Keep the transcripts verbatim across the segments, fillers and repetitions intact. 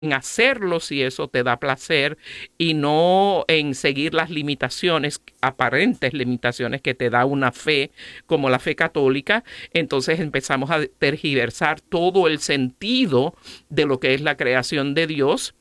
en hacerlo si eso te da placer y no en seguir las limitaciones, aparentes limitaciones que te da una fe como la fe católica. Entonces empezamos a tergiversar todo el sentido de lo que es la creación de Dios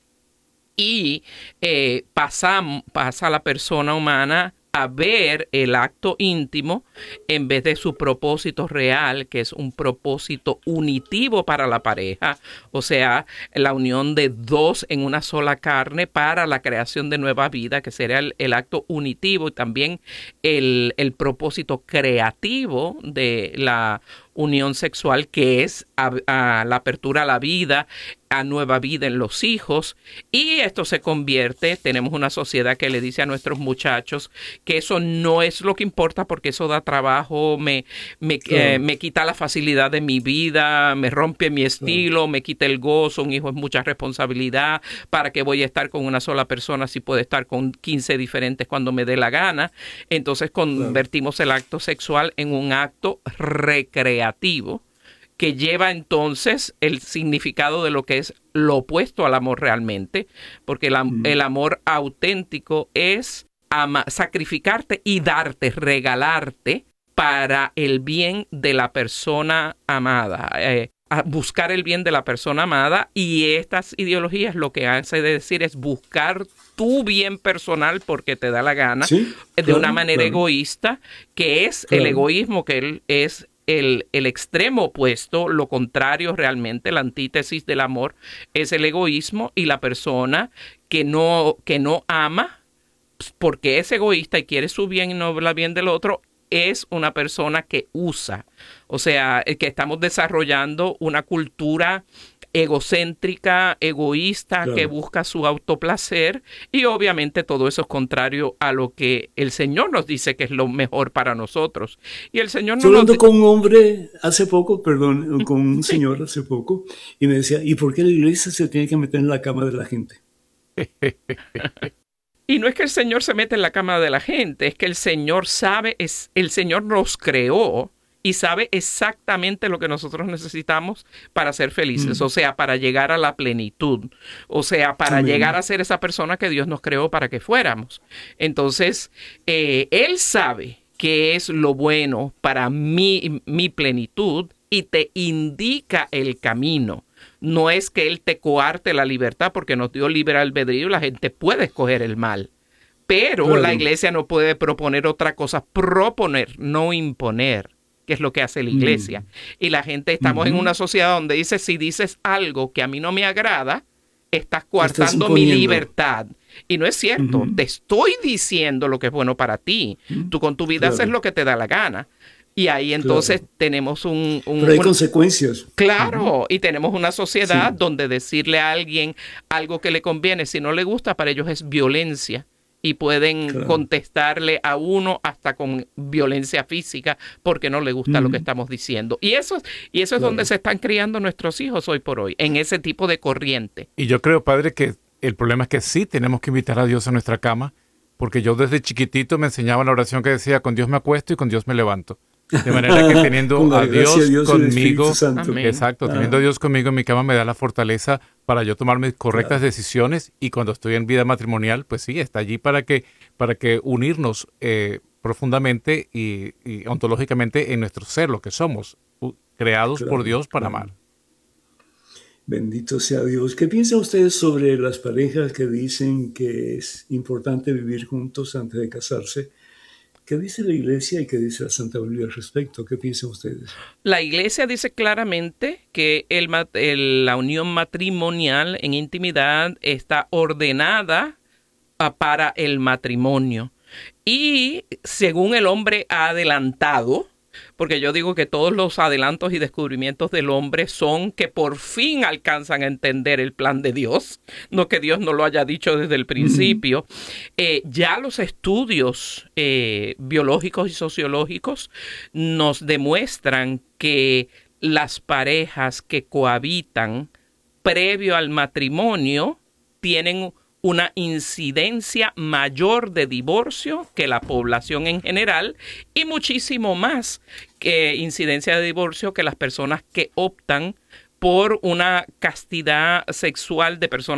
y eh, pasa, pasa a la persona humana a ver el acto íntimo en vez de su propósito real, que es un propósito unitivo para la pareja, o sea, la unión de dos en una sola carne para la creación de nueva vida, que sería el, el acto unitivo, y también el, el propósito creativo de la unión sexual, que es a, a la apertura a la vida, a nueva vida en los hijos. Y esto se convierte, tenemos una sociedad que le dice a nuestros muchachos que eso no es lo que importa porque eso da trabajo, me, me, claro. eh, me quita la facilidad de mi vida, me rompe mi estilo, claro. me quita el gozo, un hijo es mucha responsabilidad, ¿para qué voy a estar con una sola persona si puedo estar con quince diferentes cuando me dé la gana? Entonces convertimos claro. el acto sexual en un acto recreativo, que lleva entonces el significado de lo que es lo opuesto al amor realmente, porque el, mm. el amor auténtico es ama, sacrificarte y darte, regalarte para el bien de la persona amada, eh, a buscar el bien de la persona amada. Y estas ideologías lo que hace de decir es buscar tu bien personal porque te da la gana, ¿sí? de claro, una manera claro. egoísta, que es claro. el egoísmo, que él es El, el extremo opuesto, lo contrario realmente, la antítesis del amor es el egoísmo, y la persona que no, que no ama porque es egoísta y quiere su bien y no el bien del otro, es una persona que usa. O sea, que estamos desarrollando una cultura egocéntrica, egoísta, claro. que busca su autoplacer, y obviamente todo eso es contrario a lo que el Señor nos dice que es lo mejor para nosotros. Y el Señor no Estoy hablando nos... con un hombre hace poco, perdón, con un señor hace poco, y me decía, ¿y por qué la iglesia se tiene que meter en la cama de la gente? Y no es que el Señor se mete en la cama de la gente, es que el Señor sabe, es, el Señor nos creó y sabe exactamente lo que nosotros necesitamos para ser felices, mm. o sea, para llegar a la plenitud, o sea, para Amén. llegar a ser esa persona que Dios nos creó para que fuéramos. Entonces, eh, Él sabe qué es lo bueno para mi, mi plenitud, y te indica el camino. No es que Él te coarte la libertad, porque nos dio libre albedrío, la gente puede escoger el mal. Pero claro. la iglesia no puede proponer otra cosa, proponer, no imponer, que es lo que hace la iglesia. Mm. Y la gente, estamos uh-huh. en una sociedad donde dice, si dices algo que a mí no me agrada, estás coartando mi libertad. Y no es cierto, uh-huh. te estoy diciendo lo que es bueno para ti. Uh-huh. Tú con tu vida claro. haces lo que te da la gana. Y ahí entonces claro. tenemos un, un... Pero hay un, consecuencias. Claro, uh-huh. y tenemos una sociedad sí. donde decirle a alguien algo que le conviene, si no le gusta, para ellos es violencia. Y pueden claro. contestarle a uno hasta con violencia física porque no le gusta uh-huh. lo que estamos diciendo. Y eso, y eso es claro. donde se están criando nuestros hijos hoy por hoy, en ese tipo de corriente. Y yo creo, padre, que el problema es que sí tenemos que invitar a Dios a nuestra cama, porque yo desde chiquitito me enseñaba la oración que decía, con Dios me acuesto y con Dios me levanto. De manera que teniendo a Dios, a Dios conmigo, exacto, ah. teniendo a Dios conmigo en mi cama me da la fortaleza para yo tomar mis correctas claro. decisiones, y cuando estoy en vida matrimonial, pues sí, está allí para que, para que unirnos eh, profundamente y, y ontológicamente en nuestro ser, lo que somos, creados claro, por Dios para claro. amar. Bendito sea Dios. ¿Qué piensan ustedes sobre las parejas que dicen que es importante vivir juntos antes de casarse? ¿Qué dice la Iglesia y qué dice la Santa Biblia al respecto? ¿Qué piensan ustedes? La Iglesia dice claramente que el, el, la unión matrimonial en intimidad está ordenada para el matrimonio. Y según el hombre ha adelantado, porque yo digo que todos los adelantos y descubrimientos del hombre son que por fin alcanzan a entender el plan de Dios, no que Dios no lo haya dicho desde el principio. Mm-hmm. Eh, ya los estudios eh, biológicos y sociológicos nos demuestran que las parejas que cohabitan previo al matrimonio tienen una incidencia mayor de divorcio que la población en general, y muchísimo más que incidencia de divorcio que las personas que optan por una castidad sexual de personas